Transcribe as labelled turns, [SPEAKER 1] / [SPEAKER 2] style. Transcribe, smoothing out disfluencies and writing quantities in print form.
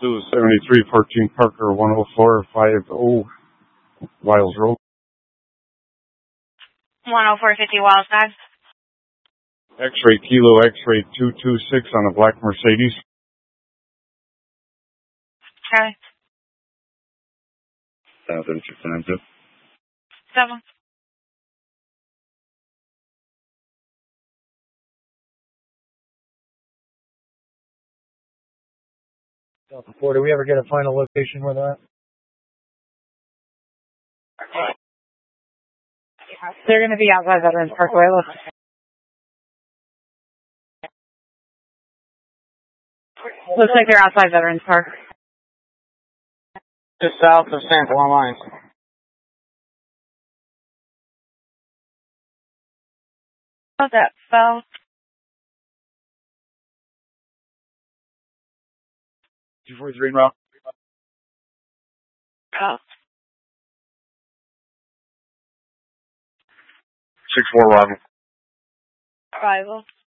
[SPEAKER 1] 7314 Parker 10450 Wiles Road.
[SPEAKER 2] 10450 Wiles Drive.
[SPEAKER 1] X-ray Kilo X-ray 226 on a black Mercedes.
[SPEAKER 2] Okay.
[SPEAKER 1] 7.
[SPEAKER 2] 7.
[SPEAKER 3] Before, do we ever get a final location with that?
[SPEAKER 2] They're going to be outside Veterans Parkway. Looks like they're outside Veterans Park.
[SPEAKER 4] Just south of San Juan Lines.
[SPEAKER 2] How's that spelled?
[SPEAKER 1] 243 en route.
[SPEAKER 2] Oh.
[SPEAKER 1] 64 Robin.
[SPEAKER 2] Arrival.